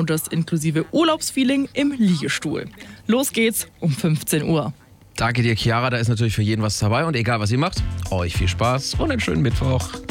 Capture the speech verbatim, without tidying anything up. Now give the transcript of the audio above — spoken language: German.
und das inklusive Urlaubsfeeling im Liegestuhl. Los geht's um fünfzehn Uhr. Danke dir, Chiara. Da ist natürlich für jeden was dabei. Und egal, was ihr macht, euch viel Spaß und einen schönen Mittwoch.